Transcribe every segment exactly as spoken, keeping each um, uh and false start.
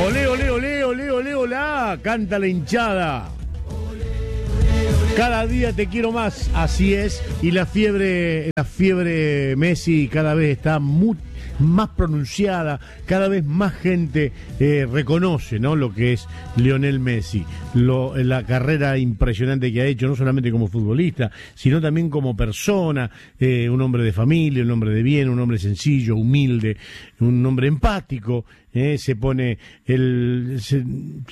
Olé, olé, olé, olé, olé, olá, canta la hinchada. Cada día te quiero más, así es, y la fiebre, la fiebre Messi cada vez está muy, más pronunciada, cada vez más gente eh, reconoce, ¿no?, lo que es Lionel Messi, lo, la carrera impresionante que ha hecho, no solamente como futbolista, sino también como persona, eh, un hombre de familia, un hombre de bien, un hombre sencillo, humilde, un hombre empático. Eh, se pone el se,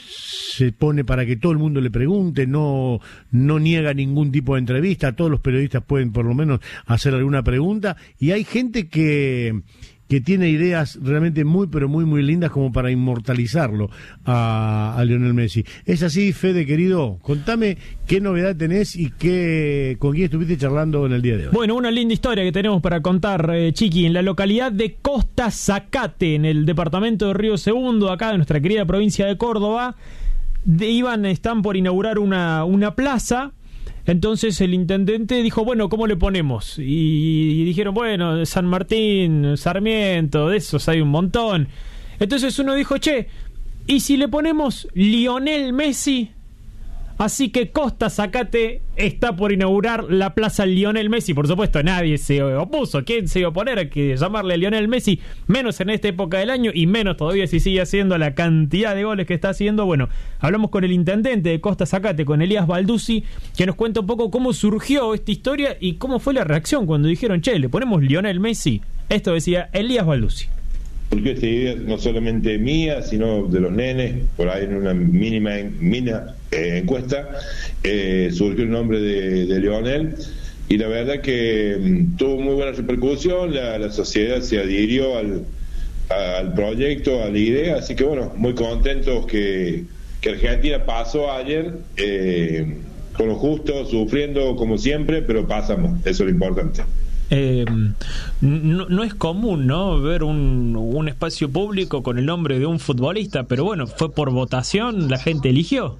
se pone para que todo el mundo le pregunte, no no niega ningún tipo de entrevista, todos los periodistas pueden por lo menos hacer alguna pregunta, y hay gente que que tiene ideas realmente muy, pero muy, muy lindas como para inmortalizarlo a, a Lionel Messi. ¿Es así, Fede, querido? Contame qué novedad tenés y qué, con quién estuviste charlando en el día de hoy. Bueno, una linda historia que tenemos para contar, eh, Chiqui, en la localidad de Costa Zacate, en el departamento de Río Segundo, acá de nuestra querida provincia de Córdoba. De, iban, están por inaugurar una, una plaza. Entonces el intendente dijo, bueno, ¿cómo le ponemos? Y, y dijeron, bueno, San Martín, Sarmiento, de esos hay un montón. Entonces uno dijo, che, ¿y si le ponemos Lionel Messi? Así que Costa Zacate está por inaugurar la plaza Lionel Messi. Por supuesto, nadie se opuso. ¿Quién se iba a oponer a que llamarle a Lionel Messi? Menos en esta época del año, y menos todavía si sigue haciendo la cantidad de goles que está haciendo. Bueno, hablamos con el intendente de Costa Zacate, con Elías Balduzzi, que nos cuenta un poco cómo surgió esta historia y cómo fue la reacción cuando dijeron, che, ¿le ponemos Lionel Messi? Esto decía Elías Balduzzi. Porque esta idea no solamente mía, sino de los nenes, por ahí en una mínima mina, eh, encuesta, eh, surgió el nombre de, de Lionel, y la verdad que um, tuvo muy buena repercusión, la, la sociedad se adhirió al, al proyecto, a la idea, así que bueno, muy contentos que, que Argentina pasó ayer, eh, con lo justo, sufriendo como siempre, pero pasamos, eso es lo importante. Eh, no, no es común, ¿no?, ver un, un espacio público con el nombre de un futbolista, pero bueno, fue por votación, la gente eligió.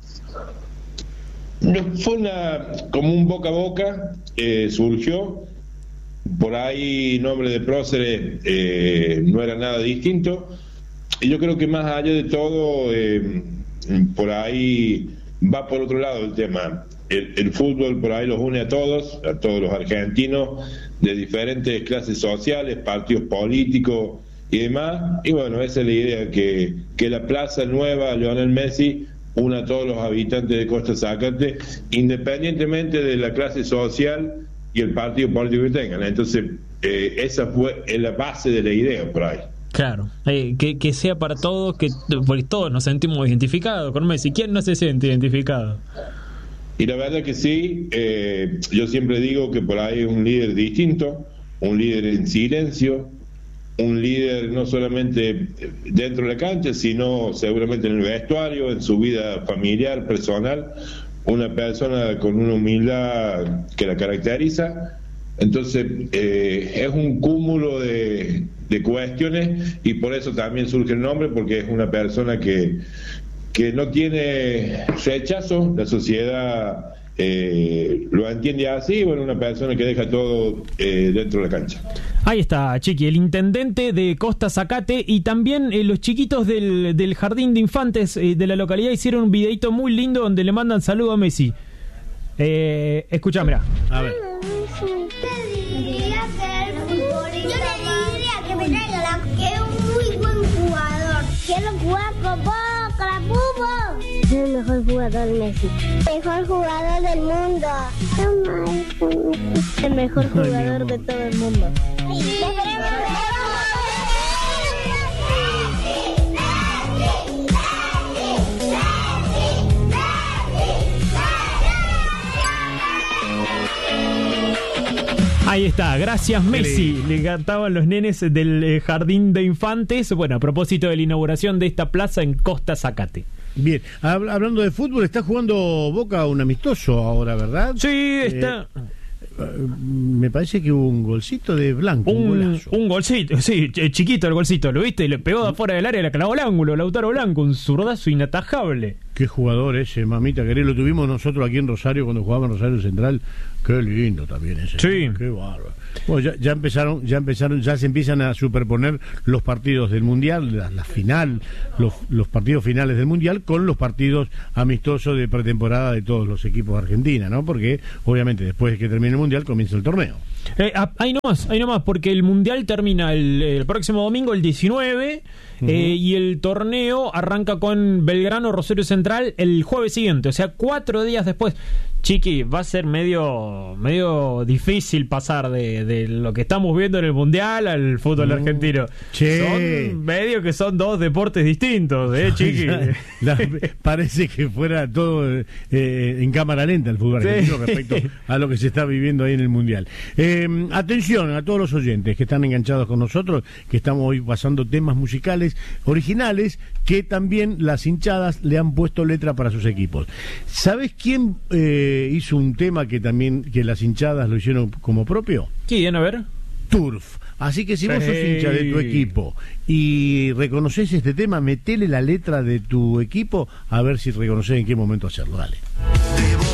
Fue una, como un boca a boca, eh, surgió, por ahí nombre de próceres eh, no era nada distinto, y yo creo que más allá de todo, eh, por ahí va por otro lado el tema. El, el fútbol por ahí los une a todos, a todos los argentinos, de diferentes clases sociales, partidos políticos y demás, y bueno, esa es la idea, que, que la plaza nueva Lionel Messi una a todos los habitantes de Costa Zacate, independientemente de la clase social y el partido político que tengan. Entonces, eh, esa fue la base de la idea por ahí. Claro, eh, que, que sea para todos, que porque todos nos sentimos identificados con Messi. ¿Quién no se siente identificado? Y la verdad que sí, eh, yo siempre digo que por ahí es un líder distinto, un líder en silencio, un líder no solamente dentro de la cancha, sino seguramente en el vestuario, en su vida familiar, personal, una persona con una humildad que la caracteriza. Entonces eh, es un cúmulo de, de cuestiones, y por eso también surge el nombre, porque es una persona que que no tiene rechazo, la sociedad eh, lo entiende así, bueno, una persona que deja todo eh, dentro de la cancha. Ahí está, Chiqui, el intendente de Costa Zacate, y también eh, los chiquitos del, del jardín de infantes eh, de la localidad hicieron un videito muy lindo donde le mandan saludo a Messi. Eh, escuchá, mirá. A ver. Quiero jugar con vos, con la fútbol. Es el mejor jugador, Messi. Mejor jugador del mundo. El mejor jugador de todo el mundo. Ahí está, gracias Messi, le cantaban los nenes del eh, jardín de infantes. Bueno, a propósito de la inauguración de esta plaza en Costa Zacate. Bien, Hab- hablando de fútbol, está jugando Boca un amistoso ahora, ¿verdad? Sí, está... Eh, me parece que hubo un golcito de Blanco, un, un golazo. Un golcito, sí, chiquito el golcito, ¿lo viste? Le pegó de afuera del área, le clavó al ángulo, Lautaro Blanco, un zurdazo inatajable. Qué jugador ese, mamita querida. Lo tuvimos nosotros aquí en Rosario cuando jugaba en Rosario Central. Qué lindo también ese. Sí. Qué bárbaro. Bueno, ya, ya empezaron, ya empezaron, ya se empiezan a superponer los partidos del Mundial, la, la final, los, los partidos finales del Mundial con los partidos amistosos de pretemporada de todos los equipos de Argentina, ¿no? Porque obviamente después de que termine el Mundial comienza el torneo. Eh, ahí nomás, ahí nomás, porque el Mundial termina el, el próximo domingo, el diecinueve, uh-huh. eh, y el torneo arranca con Belgrano, Rosario Central el jueves siguiente, o sea, cuatro días después. Chiqui, va a ser medio medio difícil pasar de, de lo que estamos viendo en el Mundial al fútbol mm, argentino. Che. Son medio que son dos deportes distintos, ¿eh, Chiqui? La, la, parece que fuera todo eh, en cámara lenta el fútbol argentino, sí, respecto a lo que se está viviendo ahí en el Mundial. Eh, atención a todos los oyentes que están enganchados con nosotros, que estamos hoy pasando temas musicales originales que también las hinchadas le han puesto letra para sus equipos. ¿Sabes quién eh, hizo un tema que también que las hinchadas lo hicieron como propio? ¿Quién? A ver. Turf. Así que si vos sos hincha de tu equipo y reconoces este tema, metele la letra de tu equipo a ver si reconoces en qué momento hacerlo. Dale.